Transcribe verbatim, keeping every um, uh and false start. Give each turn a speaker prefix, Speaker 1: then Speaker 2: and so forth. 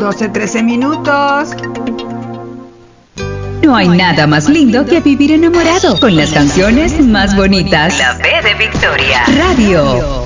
Speaker 1: doce, trece minutos.
Speaker 2: No hay nada más lindo que vivir enamorado con las canciones más bonitas.
Speaker 3: La B de Victoria.
Speaker 2: Radio.